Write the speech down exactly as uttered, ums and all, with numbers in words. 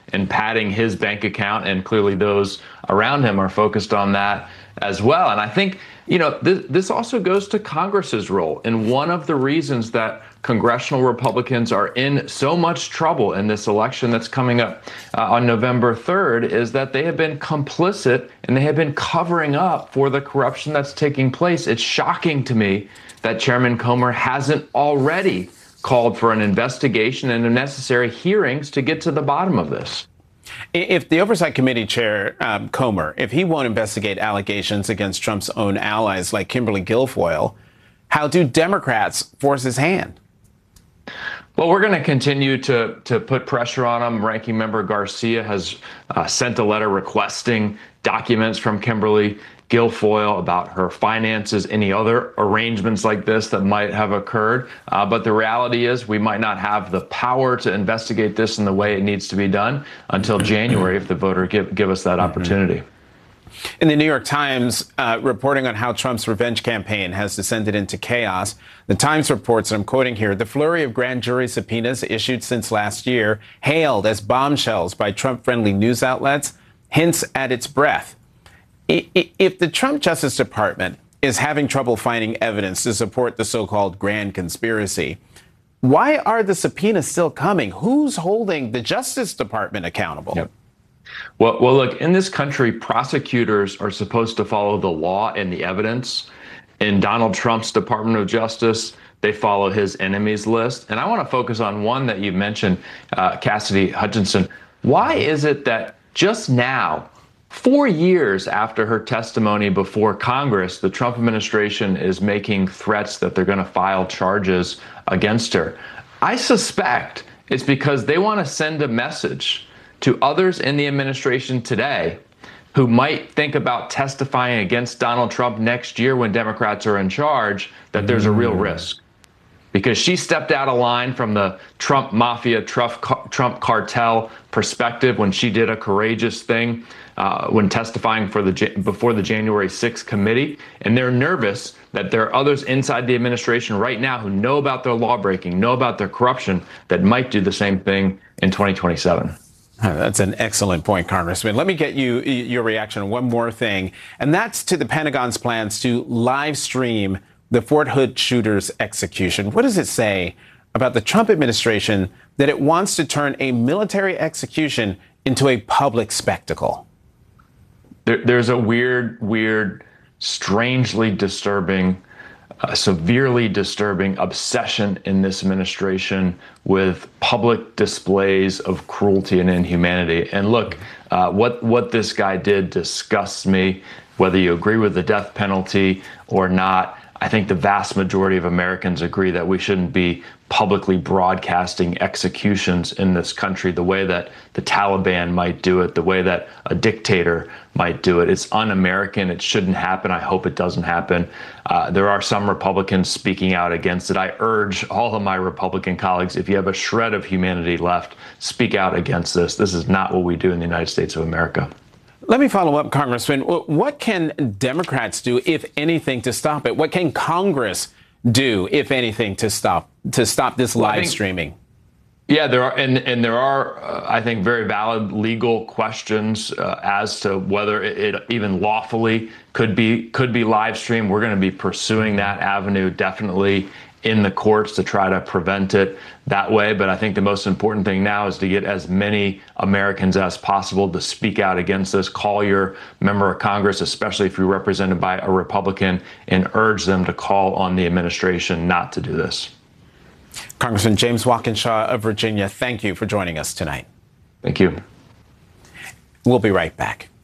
and padding his bank account, and clearly those around him are focused on that as well. And I think, you know, this, this also goes to Congress's role. And one of the reasons that congressional Republicans are in so much trouble in this election that's coming up uh, on November third is that they have been complicit and they have been covering up for the corruption that's taking place. It's shocking to me that Chairman Comer hasn't already called for an investigation and the necessary hearings to get to the bottom of this. If the Oversight Committee Chair, um, Comer, if he won't investigate allegations against Trump's own allies like Kimberly Guilfoyle, how do Democrats force his hand? Well, we're going to continue to to put pressure on him. Ranking Member Garcia has uh, sent a letter requesting documents from Kimberly Guilfoyle about her finances, any other arrangements like this that might have occurred. Uh, but the reality is we might not have the power to investigate this in the way it needs to be done until January if the voter give, give us that opportunity. In the New York Times, uh, reporting on how Trump's revenge campaign has descended into chaos, the Times reports, and I'm quoting here, the flurry of grand jury subpoenas issued since last year, hailed as bombshells by Trump-friendly news outlets, hints at its breadth. If the Trump Justice Department is having trouble finding evidence to support the so-called grand conspiracy, why are the subpoenas still coming? Who's holding the Justice Department accountable? Yep. Well, well, look, in this country, prosecutors are supposed to follow the law and the evidence. In Donald Trump's Department of Justice, they follow his enemies list. And I want to focus on one that you mentioned, uh, Cassidy Hutchinson. Why is it that just now, four years after her testimony before Congress, the Trump administration is making threats that they're going to file charges against her? I suspect it's because they want to send a message to others in the administration today who might think about testifying against Donald Trump next year when Democrats are in charge, that there's a real risk. Because she stepped out of line from the Trump mafia, Trump, Trump cartel perspective when she did a courageous thing uh, when testifying for the before the January sixth committee. And they're nervous that there are others inside the administration right now who know about their lawbreaking, know about their corruption, that might do the same thing in twenty twenty-seven. That's an excellent point, Congressman. Let me get you your reaction on one more thing, and that's to the Pentagon's plans to live stream the Fort Hood shooter's execution. What does it say about the Trump administration that it wants to turn a military execution into a public spectacle? There, there's a weird, weird, strangely disturbing, uh, severely disturbing obsession in this administration with public displays of cruelty and inhumanity. And look, uh, what, what this guy did disgusts me, whether you agree with the death penalty or not. I think the vast majority of Americans agree that we shouldn't be publicly broadcasting executions in this country the way that the Taliban might do it, the way that a dictator might do it. It's un-American. It shouldn't happen. I hope it doesn't happen. Uh, there are some Republicans speaking out against it. I urge all of my Republican colleagues, if you have a shred of humanity left, speak out against this. This is not what we do in the United States of America. Let me follow up, Congressman. What can Democrats do, if anything, to stop it? What can Congress do, if anything, to stop to stop this live think, streaming? Yeah, there are, and and there are, uh, I think, very valid legal questions uh, as to whether it, it even lawfully could be could be live streamed. We're going to be pursuing that avenue definitely in the courts to try to prevent it that way. But I think the most important thing now is to get as many Americans as possible to speak out against this. Call your member of Congress, especially if you're represented by a Republican, and urge them to call on the administration not to do this. Congressman James Walkinshaw of Virginia, thank you for joining us tonight. Thank you. We'll be right back.